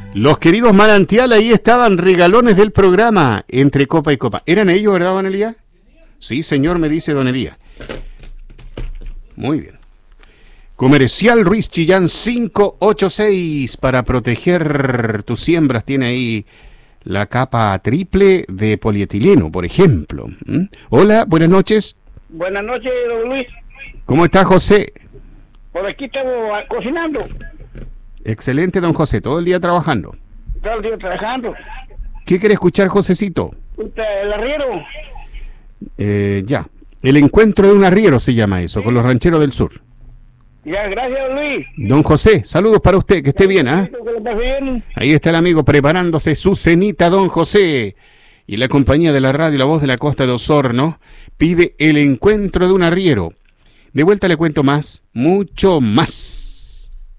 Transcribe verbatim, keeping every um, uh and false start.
Los queridos Manantial ahí estaban, regalones del programa, entre copa y copa. ¿Eran ellos, verdad, don Elías? Sí, señor, me dice don Elías. Muy bien. Comercial Ruiz Chillán cinco ocho seis, para proteger tus siembras, tiene ahí la capa triple de polietileno, por ejemplo. ¿Mm? Hola, buenas noches. Buenas noches, don Luis. ¿Cómo está, José? Por aquí estamos ah, cocinando. Excelente, don José, todo el día trabajando. Todo el día trabajando. ¿Qué quiere escuchar, Josecito? El arriero. Eh, ya. El encuentro de un arriero se llama eso, con los rancheros del sur. Ya, gracias, don Luis. Don José, saludos para usted, que esté bien, ¿ah? ¿eh? Que lo pase bien. Ahí está el amigo preparándose su cenita, don José. Y la compañía de la radio La Voz de la Costa de Osorno pide el encuentro de un arriero. De vuelta le cuento más, mucho más.